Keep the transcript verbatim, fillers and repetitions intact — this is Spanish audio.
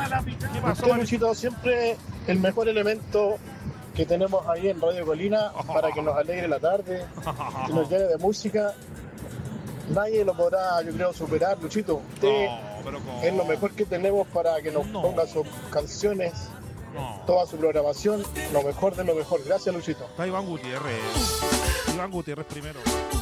¿Qué pasó, Usted, Luchito, siempre el mejor elemento que tenemos ahí en Radio Colina para que nos alegre la tarde, que nos llene de música. Nadie lo podrá, yo creo, superar, Luchito. Usted No, pero ¿cómo? es lo mejor que tenemos para que nos No. ponga sus canciones, No. toda su programación, lo mejor de lo mejor. Gracias, Luchito. Está Iván Gutiérrez. Iván Gutiérrez primero.